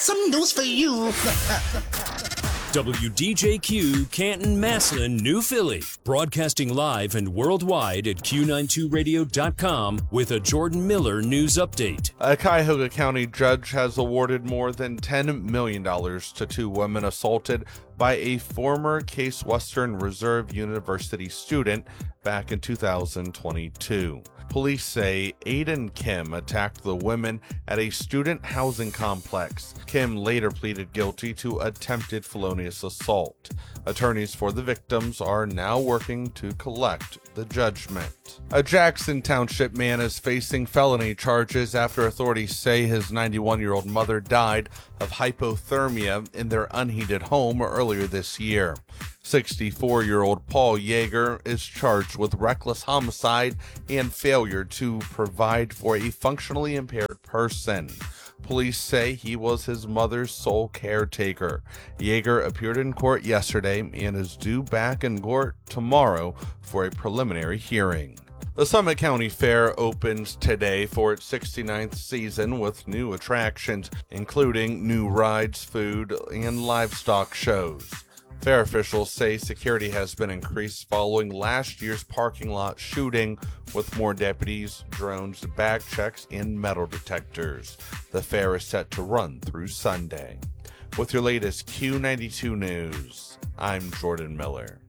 some news for you. WDJQ, Canton, Massillon, New Philly. Broadcasting live and worldwide at Q92Radio.com with a Jordan Miller news update. A Cuyahoga County judge has awarded more than $10 million to two women assaulted by a former Case Western Reserve University student back in 2022. Police say Aiden Kim attacked the women at a student housing complex. Kim later pleaded guilty to attempted felonious assault. Attorneys for the victims are now working to collect the judgment. A Jackson Township man is facing felony charges after authorities say his 91-year-old mother died of hypothermia in their unheated home earlier this year. 64-year-old Paul Yeager is charged with reckless homicide and failure to provide for a functionally impaired person. Police say he was his mother's sole caretaker. Yeager appeared in court yesterday and is due back in court tomorrow for a preliminary hearing. The Summit County Fair opens today for its 69th season with new attractions, including new rides, food, and livestock shows. Fair officials say security has been increased following last year's parking lot shooting, with more deputies, drones, bag checks, and metal detectors. The fair is set to run through Sunday. With your latest Q92 news, I'm Jordan Miller.